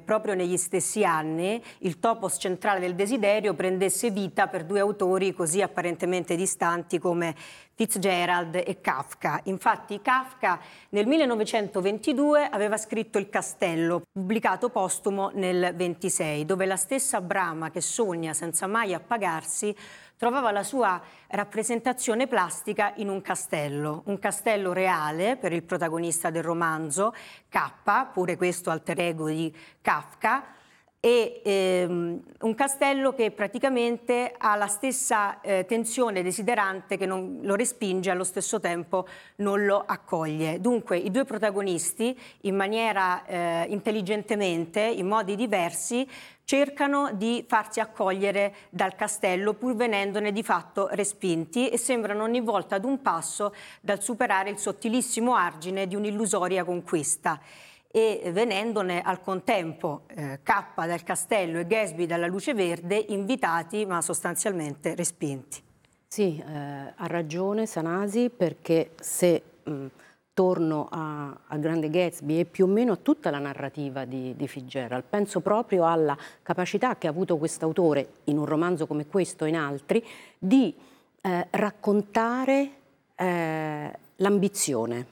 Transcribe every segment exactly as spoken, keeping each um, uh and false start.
proprio negli stessi anni il topos centrale del desiderio prendesse vita per due autori così apparentemente distanti come Fitzgerald e Kafka. Infatti Kafka nel millenovecentoventidue aveva scritto Il Castello, pubblicato postumo nel ventisei, dove la stessa Brahma che sogna senza mai appagarsi trovava la sua rappresentazione plastica in un castello, un castello reale per il protagonista del romanzo, K, pure questo alter ego di Kafka, e ehm, un castello che praticamente ha la stessa eh, tensione desiderante, che non lo respinge, allo stesso tempo non lo accoglie. Dunque i due protagonisti, in maniera eh, intelligentemente, in modi diversi, cercano di farsi accogliere dal castello pur venendone di fatto respinti, e sembrano ogni volta ad un passo dal superare il sottilissimo argine di un'illusoria conquista, e venendone al contempo eh, K dal castello e Gatsby dalla luce verde invitati ma sostanzialmente respinti. Sì, eh, ha ragione Sanasi, perché se mh, torno a, al grande Gatsby e più o meno a tutta la narrativa di, di Fitzgerald, penso proprio alla capacità che ha avuto quest'autore, in un romanzo come questo e in altri, di eh, raccontare eh, l'ambizione,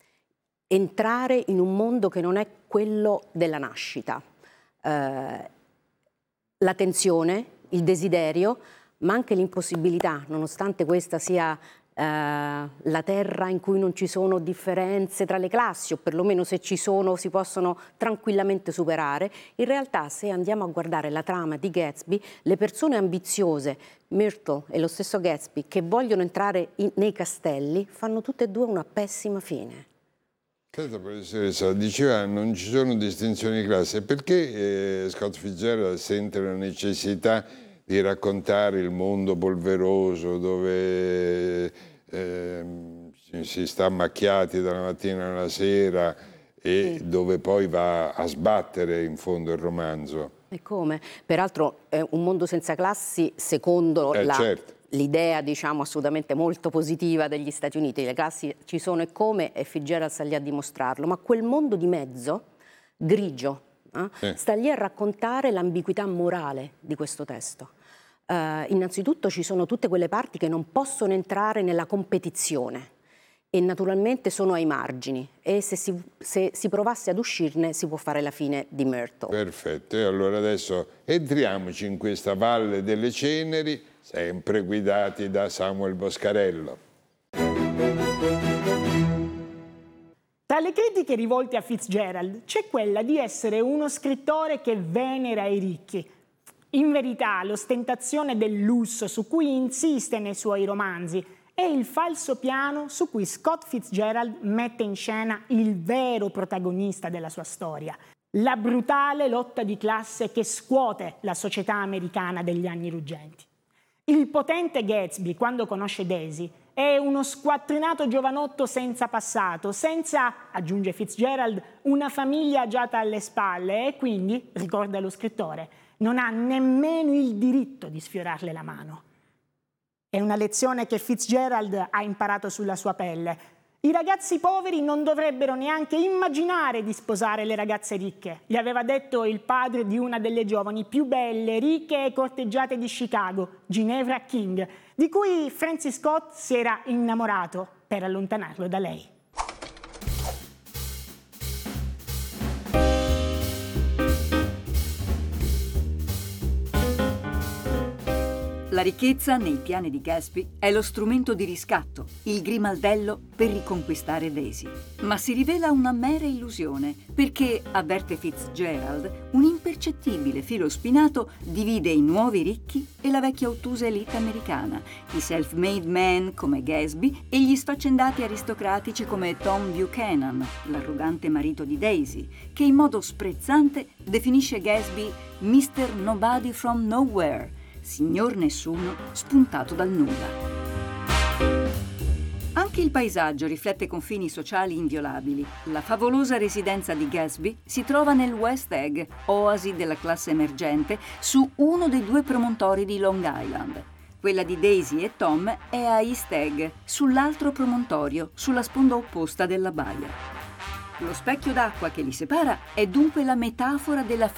entrare in un mondo che non è quello della nascita, eh, la tensione, il desiderio, ma anche l'impossibilità, nonostante questa sia eh, la terra in cui non ci sono differenze tra le classi, o perlomeno se ci sono si possono tranquillamente superare. In realtà, se andiamo a guardare la trama di Gatsby, le persone ambiziose, Myrtle e lo stesso Gatsby, che vogliono entrare in, nei castelli, fanno tutte e due una pessima fine. Certo, professoressa, diceva non ci sono distinzioni di classe. Perché eh, Scott Fitzgerald sente la necessità di raccontare il mondo polveroso dove eh, si sta macchiati dalla mattina alla sera e sì, dove poi va a sbattere in fondo il romanzo? E come? Peraltro è un mondo senza classi secondo eh, la... certo. l'idea, diciamo, assolutamente molto positiva degli Stati Uniti. Le classi ci sono e come, e Fitzgerald sta lì a dimostrarlo, ma quel mondo di mezzo, grigio, eh, eh. sta lì a raccontare l'ambiguità morale di questo testo. Uh, innanzitutto ci sono tutte quelle parti che non possono entrare nella competizione e naturalmente sono ai margini, e se si, se si provasse ad uscirne si può fare la fine di Myrtle. Perfetto, e allora adesso entriamoci in questa valle delle ceneri, sempre guidati da Samuel Boscarello. Tra le critiche rivolte a Fitzgerald c'è quella di essere uno scrittore che venera i ricchi. In verità, l'ostentazione del lusso su cui insiste nei suoi romanzi è il falso piano su cui Scott Fitzgerald mette in scena il vero protagonista della sua storia, la brutale lotta di classe che scuote la società americana degli anni ruggenti. Il potente Gatsby, quando conosce Daisy, è uno squattrinato giovanotto senza passato, senza, aggiunge Fitzgerald, una famiglia agiata alle spalle, e quindi, ricorda lo scrittore, non ha nemmeno il diritto di sfiorarle la mano. È una lezione che Fitzgerald ha imparato sulla sua pelle. I ragazzi poveri non dovrebbero neanche immaginare di sposare le ragazze ricche, gli aveva detto il padre di una delle giovani più belle, ricche e corteggiate di Chicago, Ginevra King, di cui Francis Scott si era innamorato per allontanarlo da lei. La ricchezza, nei piani di Gatsby, è lo strumento di riscatto, il grimaldello per riconquistare Daisy. Ma si rivela una mera illusione, perché, avverte Fitzgerald, un impercettibile filo spinato divide i nuovi ricchi e la vecchia ottusa elite americana, i self-made men come Gatsby e gli sfaccendati aristocratici come Tom Buchanan, l'arrogante marito di Daisy, che in modo sprezzante definisce Gatsby mister Nobody from Nowhere, signor nessuno spuntato dal nulla. Anche il paesaggio riflette confini sociali inviolabili. La favolosa residenza di Gatsby si trova nel West Egg, oasi della classe emergente, su uno dei due promontori di Long Island. Quella di Daisy e Tom è a East Egg, sull'altro promontorio, sulla sponda opposta della baia. Lo specchio d'acqua che li separa è dunque la metafora della